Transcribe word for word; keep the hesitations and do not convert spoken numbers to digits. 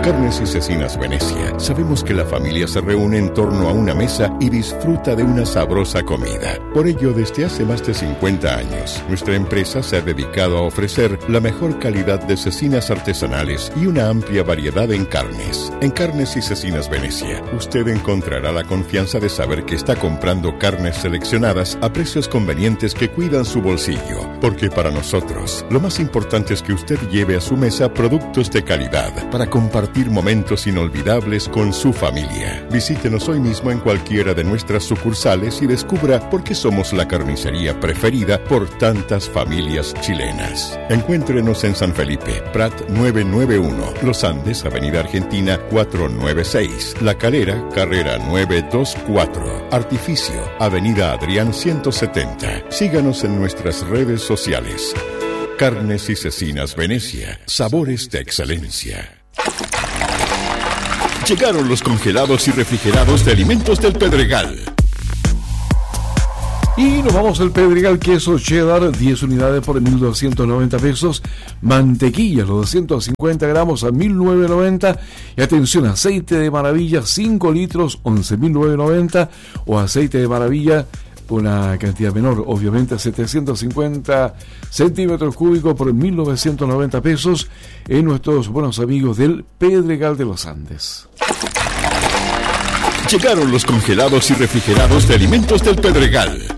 Carnes y Cecinas Venecia sabemos que la familia se reúne en torno a una mesa y disfruta de una sabrosa comida. Por ello, desde hace más de cincuenta años, nuestra empresa se ha dedicado a ofrecer la mejor calidad de cecinas artesanales y una amplia variedad en carnes. En Carnes y Cecinas Venecia, usted encontrará la confianza de saber que está comprando carnes seleccionadas a precios convenientes que cuidan su bolsillo. Porque para nosotros, lo más importante es que usted lleve a su mesa productos de calidad para compartir momentos inolvidables con su familia. Visítenos hoy mismo en cualquiera de nuestras sucursales y descubra por qué somos la carnicería preferida por tantas familias chilenas. Encuéntrenos en San Felipe, Prat novecientos noventa y uno, Los Andes, Avenida Argentina cuatrocientos noventa y seis, La Calera, Carrera novecientos veinticuatro, Artificio, Avenida Adrián ciento setenta. Síganos en nuestras redes sociales. Carnes y Cecinas Venecia, sabores de excelencia. Llegaron los congelados y refrigerados de Alimentos del Pedregal. Y nos vamos al Pedregal, queso cheddar, diez unidades por mil doscientos noventa pesos. Mantequilla, los doscientos cincuenta gramos a mil novecientos noventa. Y atención, aceite de maravilla, cinco litros, once mil novecientos noventa. O aceite de maravilla, una cantidad menor, obviamente, setecientos cincuenta centímetros cúbicos por mil novecientos noventa pesos. En nuestros buenos amigos del Pedregal de los Andes. Llegaron los congelados y refrigerados de Alimentos del Pedregal.